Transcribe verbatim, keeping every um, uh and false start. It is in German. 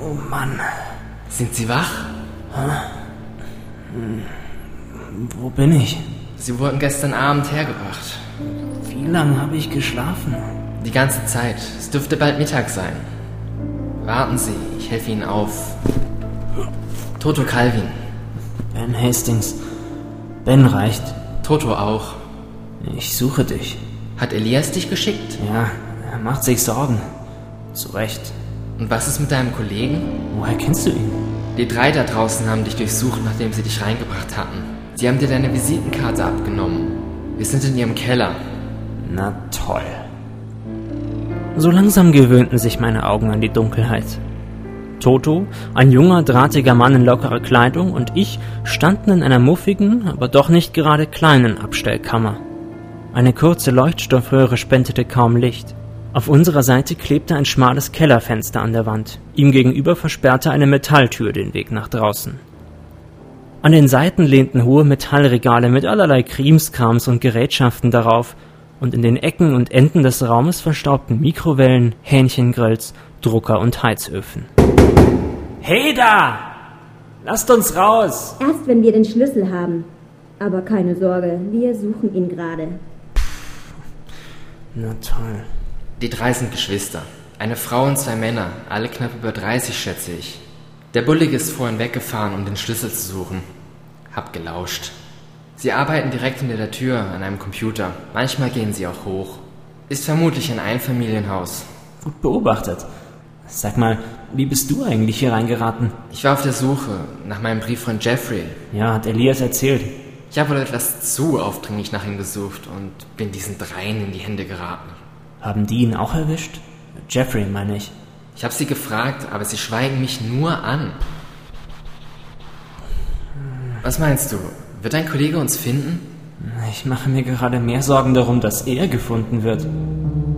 Oh Mann. Sind Sie wach? Hm. Wo bin ich? Sie wurden gestern Abend hergebracht. Wie lange habe ich geschlafen? Die ganze Zeit. Es dürfte bald Mittag sein. Warten Sie, ich helfe Ihnen auf. Toto Calvin. Ben Hastings. Ben reicht. Toto auch. Ich suche dich. Hat Elias dich geschickt? Ja, er macht sich Sorgen. Zu Recht. Und was ist mit deinem Kollegen? Woher kennst du ihn? Die drei da draußen haben dich durchsucht, nachdem sie dich reingebracht hatten. Sie haben dir deine Visitenkarte abgenommen. Wir sind in ihrem Keller. Na toll. So langsam gewöhnten sich meine Augen an die Dunkelheit. Toto, ein junger, drahtiger Mann in lockerer Kleidung, und ich standen in einer muffigen, aber doch nicht gerade kleinen Abstellkammer. Eine kurze Leuchtstoffröhre spendete kaum Licht. Auf unserer Seite klebte ein schmales Kellerfenster an der Wand. Ihm gegenüber versperrte eine Metalltür den Weg nach draußen. An den Seiten lehnten hohe Metallregale mit allerlei Krimskrams und Gerätschaften darauf, und in den Ecken und Enden des Raumes verstaubten Mikrowellen, Hähnchengrills, Drucker und Heizöfen. Hey da! Lasst uns raus! Erst wenn wir den Schlüssel haben. Aber keine Sorge, wir suchen ihn gerade. Na toll. Die drei sind Geschwister. Eine Frau und zwei Männer, alle knapp über dreißig, schätze ich. Der Bullige ist vorhin weggefahren, um den Schlüssel zu suchen. Hab gelauscht. Sie arbeiten direkt hinter der Tür an einem Computer. Manchmal gehen sie auch hoch. Ist vermutlich ein Einfamilienhaus. Gut beobachtet. Sag mal, wie bist du eigentlich hier reingeraten? Ich war auf der Suche nach meinem Brieffreund Jeffrey. Ja, hat Elias erzählt. Ich habe wohl etwas zu aufdringlich nach ihm gesucht und bin diesen dreien in die Hände geraten. Haben die ihn auch erwischt? Jeffrey, meine ich. Ich habe sie gefragt, aber sie schweigen mich nur an. Was meinst du? Wird dein Kollege uns finden? Ich mache mir gerade mehr Sorgen darum, dass er gefunden wird.